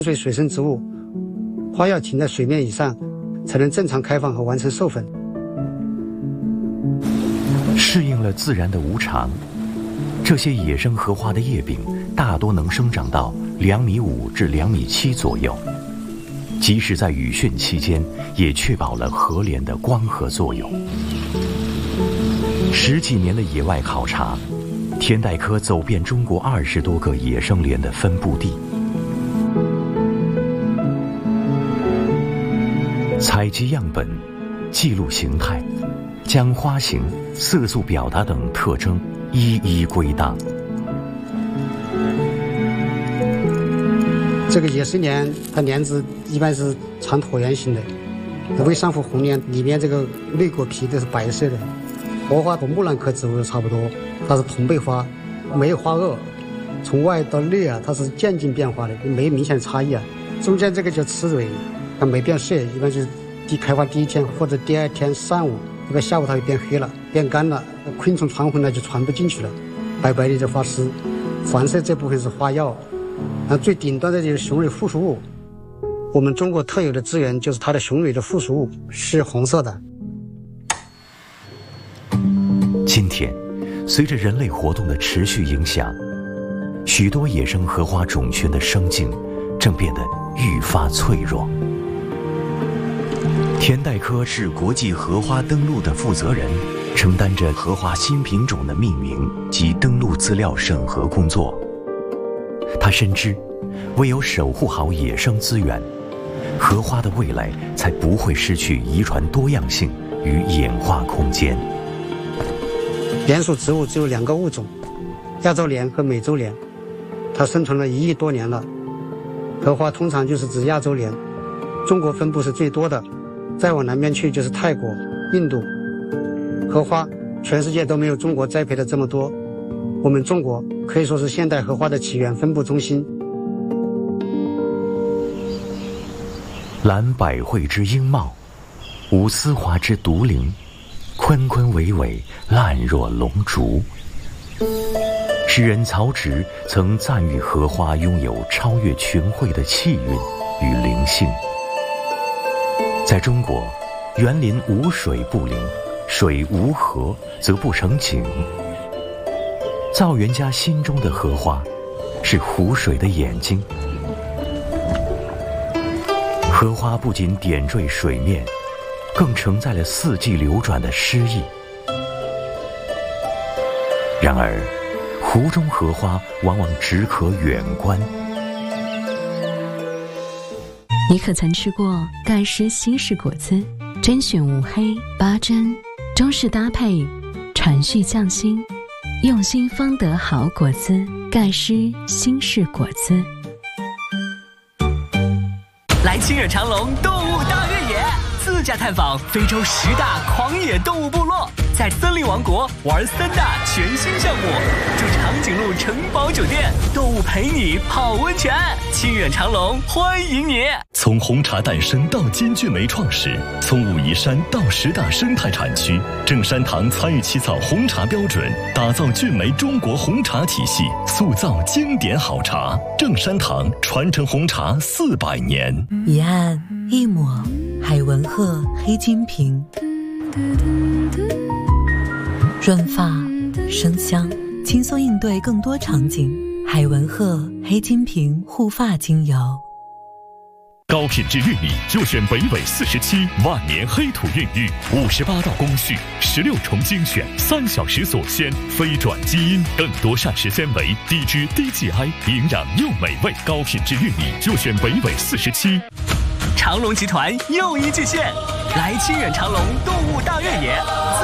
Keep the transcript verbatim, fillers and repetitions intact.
水水生植物，花要停在水面以上，才能正常开放和完成授粉。 适应了自然的无常，这些野生荷花的叶柄大多能生长到两米五至两米七左右，即使在雨汛期间，也确保了荷莲的光合作用。十几年的野外考察，田代科走遍中国二十多个野生莲的分布地，采集样本，记录形态，将花型、色素表达等特征一一归档。 这个野生莲，它莲子一般是长椭圆形的，未上浮红莲里面这个内果皮都是白色的。荷花和木兰科植物差不多，它是同背花，没有花萼，从外到内啊，它是渐进变化的，没明显的差异啊。中间这个叫雌蕊，它没变色，一般就是第开花第一天或者第二天上午，这个下午它就变黑了，变干了，昆虫传回来就传不进去了，白白的这花丝。黄色这部分是花药，那最顶端的就是雄蕊附属物。我们中国特有的资源就是它的雄蕊的附属物是红色的。 今天，随着人类活动的持续影响，许多野生荷花种群的生境正变得愈发脆弱。田代科是国际荷花登录的负责人，承担着荷花新品种的命名及登录资料审核工作。他深知，唯有守护好野生资源，荷花的未来才不会失去遗传多样性与演化空间。 莲属植物只有两个物种，亚洲莲和美洲莲，它生存了一亿多年了。荷花通常就是指亚洲莲，中国分布是最多的，再往南边去就是泰国、印度。荷花全世界都没有中国栽培的这么多，我们中国可以说是现代荷花的起源分布中心。 蓝百会之英茂，无丝华之独灵，坤坤伟伟，烂若龙烛。诗人曹植曾赞誉荷花拥有超越群卉的气韵与灵性。在中国，园林无水不灵，水无荷则不成景。造园家心中的荷花，是湖水的眼睛。荷花不仅点缀水面，更承载了四季流转的诗意。然而，湖中荷花往往只可远观。 你可曾吃过盖诗西式果子？甄选五黑八珍，中式搭配，传续匠心，用心方得好果子。盖诗新式果子。 来亲远长隆动物大越野，自驾探访非洲十大狂野动物部落，在森林王国玩三大全新项目，住长颈鹿城堡酒店，动物陪你泡温泉。亲远长隆欢迎你！ 从红茶诞生到金骏眉创始，从武夷山到十大生态产区，正山堂参与起草红茶标准，打造骏眉中国红茶体系，塑造经典好茶。正山堂传承红茶四百年。 一按一抹，海文鹤黑金瓶，润发生香，轻松应对更多场景。海文鹤黑金瓶护发精油。 高品质玉米就选北纬四十七万年黑土孕育，五十八道工序，十六重精选，三小时锁鲜，非转基因，更多膳食纤维，低脂低 G I， 营养又美味。高品质玉米就选北纬四十七。 长隆集团又一巨献，来亲远长隆动物大越野。